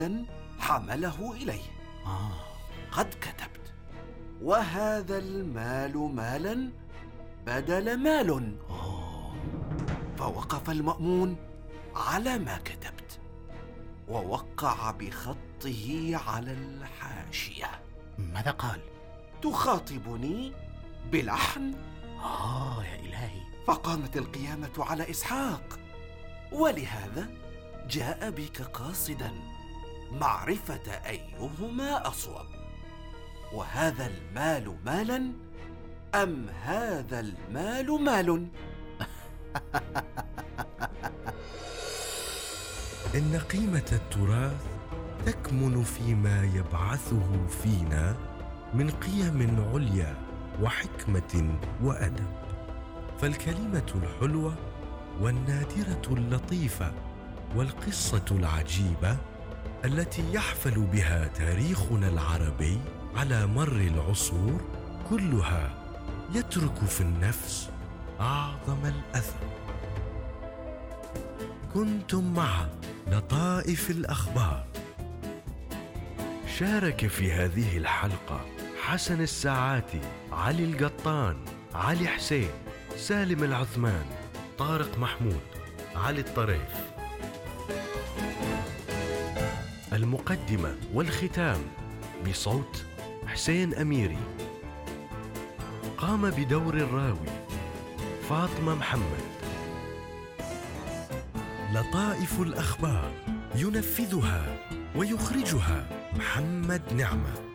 حمله إليه. قد كتبت: وهذا المال مالا بدل مال. فوقف المأمون على ما كتبت ووقع بخطه على الحاشية. ماذا قال؟ تخاطبني بلحن؟ يا إلهي. فقامت القيامة على إسحاق، ولهذا جاء بك قاصدا معرفة أيهما أصوب، وهذا المال مالا أم هذا المال مال؟ إن قيمة التراث تكمن فيما يبعثه فينا من قيم عليا وحكمة وأدب. فالكلمة الحلوة والنادرة اللطيفة والقصة العجيبة التي يحفل بها تاريخنا العربي على مر العصور كلها يترك في النفس أعظم الأثر. كنتم مع لطائف الأخبار. شارك في هذه الحلقة حسن الساعاتي، علي القطان، علي حسين، سالم العثمان، طارق محمود، علي الطريف. المقدمة والختام بصوت حسين أميري. قام بدور الراوي فاطمة محمد. لطائف الأخبار ينفذها ويخرجها محمد نعمة.